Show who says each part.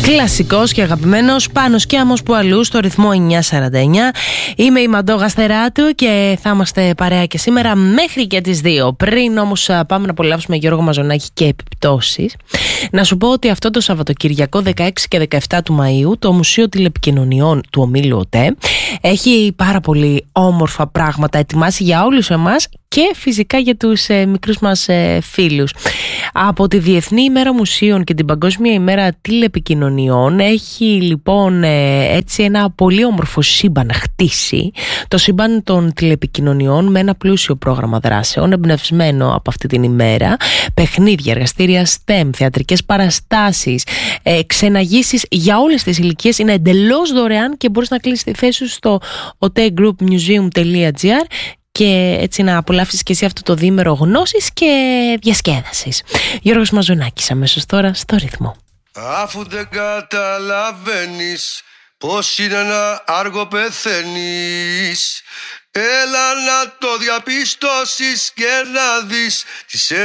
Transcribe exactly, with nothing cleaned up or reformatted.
Speaker 1: Κλασικός και αγαπημένος Πάνος Κιάμος που αλλού στο ρυθμό εννιά σαράντα εννιά. Είμαι η Μαντώ Γαστεράτου και θα είμαστε παρέα και σήμερα μέχρι και τις δύο. Πριν όμως πάμε να απολαύσουμε Γιώργο Μαζονάκη και επιπτώσεις, να σου πω ότι αυτό το Σαββατοκυριακό δεκαέξι και δεκαεπτά του Μαΐου το Μουσείο Τηλεπικοινωνιών του Ομίλου ΟΤΕ έχει πάρα πολύ όμορφα πράγματα ετοιμάσει για όλους εμάς και φυσικά για τους ε, μικρούς μας ε, φίλους. Από τη Διεθνή ημέρα Μουσείων και την Παγκόσμια ημέρα Τηλεπικοινωνιών έχει λοιπόν ε, έτσι ένα πολύ όμορφο σύμπαν χτίσει, το σύμπαν των τηλεπικοινωνιών, με ένα πλούσιο πρόγραμμα δράσεων εμπνευσμένο από αυτή την ημέρα, παιχνίδια, εργαστήρια STEM, θεατρικές παραστάσεις, ε, ξεναγήσεις για όλες τις ηλικίες. Είναι εντελώς δωρεάν και μπορείς να κλείσεις τη θέση σου στο otegroupmuseum τελεία gr και έτσι να απολαύσεις και εσύ αυτό το διήμερο γνώσης και διασκέδασης. Γιώργος Μαζονάκης αμέσως τώρα στο ρυθμό.
Speaker 2: Αφού δεν καταλαβαίνεις πως είναι να άργο πεθαίνεις, έλα να το διαπιστώσεις και να δεις τι σε